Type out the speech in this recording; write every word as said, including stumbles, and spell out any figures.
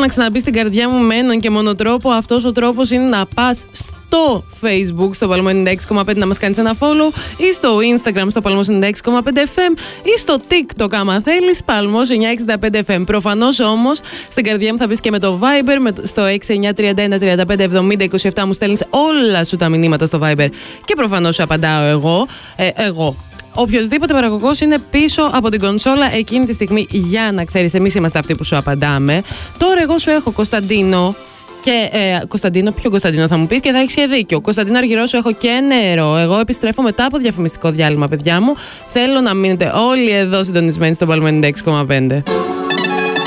να ξαναμπεί στην καρδιά μου με έναν και μόνο τρόπο. Αυτός ο τρόπος είναι να πας στο Facebook, στο Παλμό ενενήντα έξι κόμμα πέντε, να μας κάνεις ένα follow, ή στο Instagram, στο Παλμός ενενήντα έξι κόμμα πέντε εφ εμ, ή στο TikTok, άμα θέλεις, Παλμός εννιακόσια εξήντα πέντε εφ εμ. Προφανώς όμως, στην καρδιά μου θα μπεις και με το Viber, με το, στο έξι εννιά τρία ένα τρία πέντε εβδομήντα είκοσι επτά μου στέλνεις όλα σου τα μηνύματα στο Viber και προφανώς σου απαντάω εγώ. Ε, εγώ. Οποιοςδήποτε παραγωγός είναι πίσω από την κονσόλα εκείνη τη στιγμή, για να ξέρεις, εμείς είμαστε αυτοί που σου απαντάμε. Τώρα εγώ σου έχω Κωνσταντίνο και ε, Κωνσταντίνο, ποιο Κωνσταντίνο θα μου πεις, και θα έχεις και δίκιο. Κωνσταντίνο Αργυρό, σου έχω και νερό. Εγώ επιστρέφω μετά από διαφημιστικό διάλειμμα, παιδιά μου. Θέλω να μείνετε όλοι εδώ συντονισμένοι στο Παλμό ενενήντα έξι κόμμα πέντε.